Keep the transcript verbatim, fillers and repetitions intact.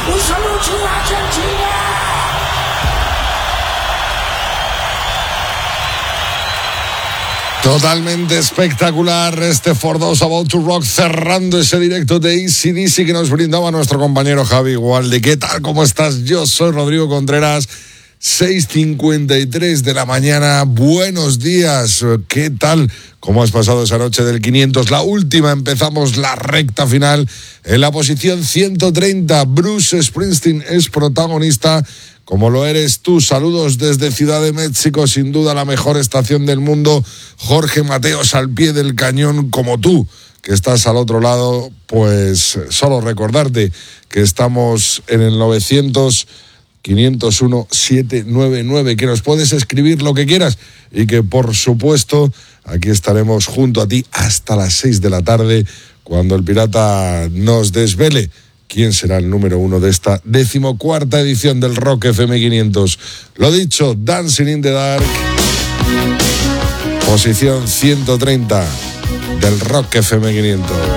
Un saludo a Argentina. Totalmente espectacular este For Those About to Rock, cerrando ese directo de A C D C que nos brindaba nuestro compañero Javi Gualde. ¿Qué tal? ¿Cómo estás? Yo soy Rodrigo Contreras. seis cincuenta y tres de la mañana. Buenos días. ¿Qué tal? ¿Cómo has pasado esa noche del quinientos? La última, empezamos la recta final. En la posición ciento treinta, Bruce Springsteen es protagonista, como lo eres tú. Saludos desde Ciudad de México, sin duda la mejor estación del mundo. Jorge Mateos al pie del cañón, como tú, que estás al otro lado. Pues solo recordarte que estamos en el novecientos, quinientos uno, setecientos noventa y nueve, que nos puedes escribir lo que quieras y que, por supuesto, aquí estaremos junto a ti hasta las seis de la tarde, cuando el pirata nos desvele quién será el número uno de esta decimocuarta edición del Rock F M quinientos. Lo dicho, Dancing in the Dark, posición ciento treinta del Rock F M quinientos.